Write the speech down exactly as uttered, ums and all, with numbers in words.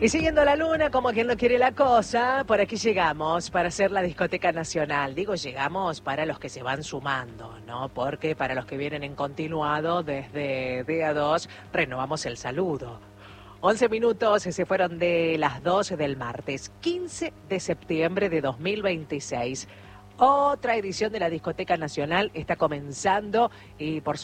Y siguiendo la luna, como quien no quiere la cosa, por aquí llegamos para hacer la discoteca nacional. Digo llegamos para los que se van sumando, ¿no? Porque para los que vienen en continuado, desde día dos, renovamos el saludo. once minutos se fueron de las doce del martes, quince de septiembre de dos mil veintiséis. Otra edición de la discoteca nacional está comenzando y por